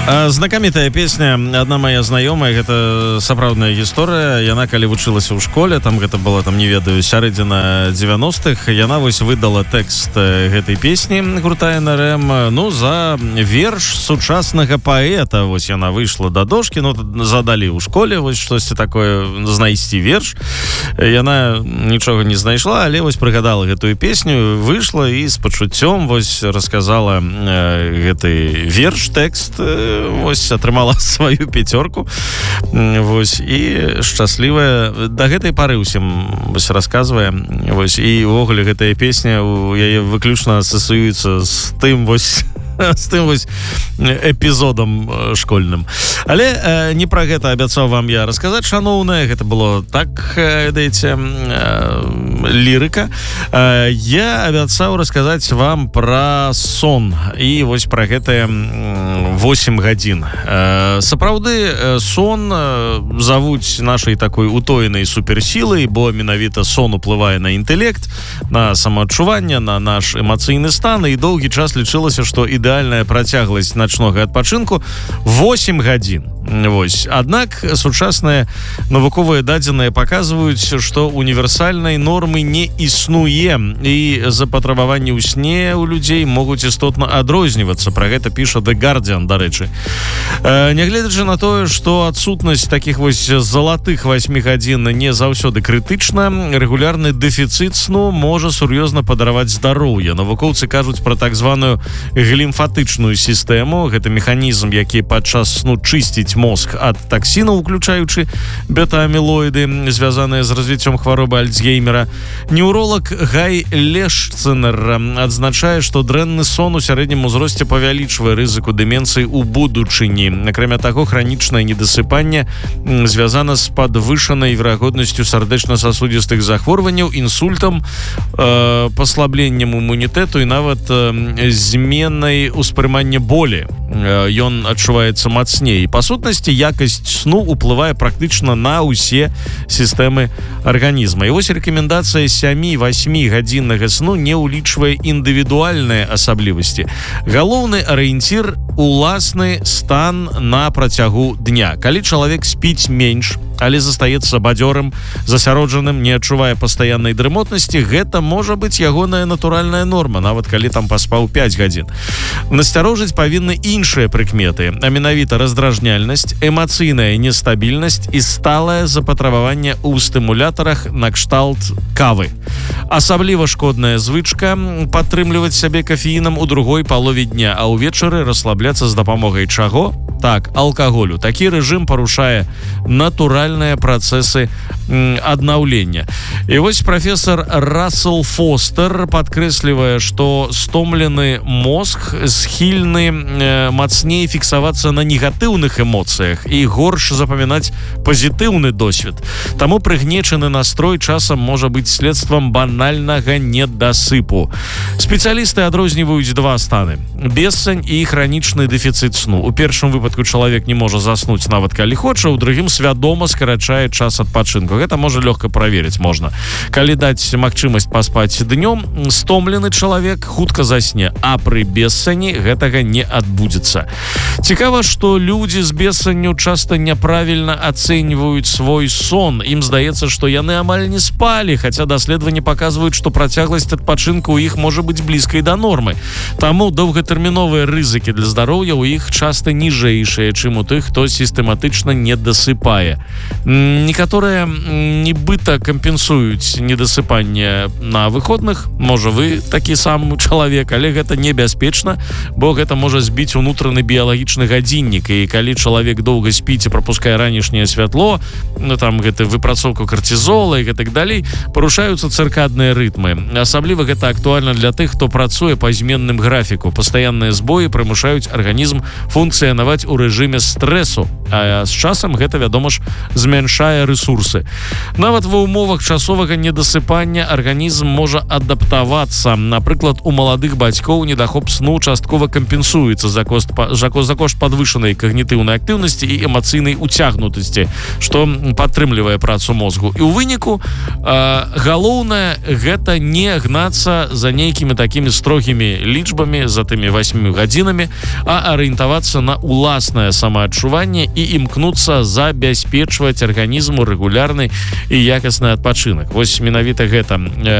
Знакамітая песня, одна моя знаёмая, гэта сапраўдная гісторыя. Яна калі вучылася ў школе, там гэта было, там не ведаю, сярэдзіна 90-х, яна вось выдала тэкст гэтай песні «Крутая НРМ», ну, за верш сучаснага паэта. Вось яна выйшла да дошкі, ну, задалі ў школе вось штосьці такое, знайсці верш. Яна нічога не знайшла, але вось прыгадала гэтую песню, выйшла і з пачуццём вось расказала гэты верш, тэкст, вось атрымала сваю 5 вось і шчаслівая да гэтай пары ўсім вось расказвае вось і ўвогуле гэтая песня у яе выключна асацыюецца з тым вось эпізодам школьным. Але не пра гэта абяцаў вам я расказаць, шаноўнае, гэта было так, дайце, лірыка. Я абяцаў расказаць вам пра сон і вось пра гэтыя 8 гадзін. Сапраўды, сон завуць нашай такой утоенай суперсілай, бо менавіта сон уплывае на інтэлект, на самаадчуванне, на наш эмацыйны стан, і доўгі час лічылася, што ідэальная працягласць начнога адпачынку 8 гадзін. Вось. Аднак сучасныя навуковыя дадзеныя паказваюць, што універсальнай нормы не існуе, і запатрабаванні ў сне у людзей могуць істотна адрознівацца. Пра гэта піша The Guardian, дарэчы. Нягледзячы на тое, што адсутнасць такіх вось залатых 8 гадзін не заўсёды крытычна, рэгулярны дэфіцыт сну можа сур'ёзна падараваць здароўе. Навукоўцы кажуць пра так званую глімфатычную сістэму. Гэта механізм, які падчас сну чысціць мозг ад таксінаў, уключаючы бета-амілоіды, звязаныя з развіццём хваробы Альцгеймера. Неўролаг Гай Лешценер адзначае, што дрэнны сон у сярэднім узросце павялічвае рызыку дэмэнцыі ў будучыні. Акрамя таго, хранічнае недасыпанне звязана з падвышанай верагоднасцю сардэчна-сасудзістых захворванняў, інсультам, паслабленнем імунітэту і нават зменай успрымання болі. Ён адчуваецца мацней. Па сутнасці, якасць сну уплывае практычна на ўсе сістэмы арганізма. І вось рэкамендацыя 7-8 гадзіннага сну не ўлічвае індывідуальныя асаблівасці. Галоўны арыенцір – уласны стан на працягу дня. Калі чалавек спіць менш, але застаецца бадзёрым, засяроджаным, не адчувае пастаяннай дрымотнасці, гэта можа быць ягоная натуральная норма, нават калі там паспаў 5 гадзін. Насцярожыць павінны іншыя прыкметы, а менавіта раздражняльнасць, эмацыйная нестабільнасць і сталае запатрабаванне ў стымулятарах накшталт кавы. Асабліва шкодная звычка падтрымліваць сябе кафеінам у другой палове дня, а ўвечары расслабляцца з дапамогай чаго? Так, алкаголю. Такі рэжым парушае натуральныя працэсы аднаўлення. І вось прафесор Рассел Фостер падкрэслівае, што стомлены мозг схільны мацней фіксавацца на негатыўных эмоцыях і горш запамінаць пазітыўны досвед. Таму прыгнечаны настрой часам можа быць следствам банальнага недасыпу. Спецыялісты адрозніваюць два станы: бессань і хранічны дэфіцыт сну. У першым выпадку чалавек не можа заснуць нават калі хоча, у другім свядома скарачае час адпачынку. Гэта можа лёгка праверыць можна. Калі даць магчымасць паспаць днём, стомлены чалавек хутка засне, а пры бессані гэтага не адбудзецца. Цікава, што людзі з бессанню часта няправільна ацэньваюць свой сон. Ім здаецца, што яны амаль не спалі, хаця даследаванні паказваюць, што працягласць адпачынку ў іх можа быць блізкай да нормы. Таму доўгатэрміновыя рызыкі для здароўя ў іх часта ніжэйшыя, чым у тых, хто сістэматычна не дасыпае. Некаторыя нібыта кампенсуюць недасыпанне на выходных. Можа, вы такі сам чалавек, але гэта небяспечна, бо гэта можа збіць унутраны біялагічны гадзіннік. І калі чалавек доўга спіць і прапускае ранішняе святло, ну там гэта выпрацоўка картызола і гэтак далей, парушаюцца цыркадныя рытмы. Асабліва гэта актуальна для тых, хто працуе па зменным графіку. Пастаянныя збоі прымушаюць арганізм функцыянаваць у рэжыме стрэсу, а з часам гэта, вядома ж, змяншае рэсурсы. Нават ва ўмовах часовага недасыпання арганізм можа адаптавацца. Напрыклад, у маладых бацькоў недахоп сну часткова кампенсуецца за кошт падвышанай когнітыўнай актыўнасці і эмацыйнай уцягнутасці, што падтрымлівае працу мозгу. І ў выніку галоўнае гэта не гнацца за нейкімі такімі строгімі лічбамі, за тымі 8 гадзінамі, а арыентавацца на уласны уласнае самаадчуванне і імкнуцца забяспечваць арганізму рэгулярны і якасны адпачынак. Вось менавіта гэта